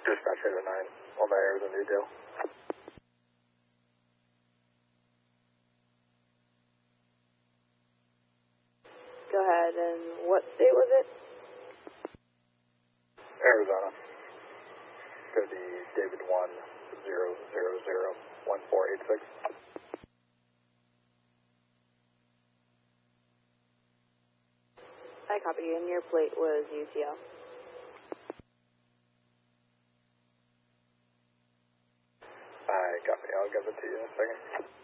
Dispatch 809, on the air is a new deal. Go ahead, and what state was it? Arizona. Go to David 1-000-1486. I copy, and your plate was UCL. I copy, I'll give it to you in a second.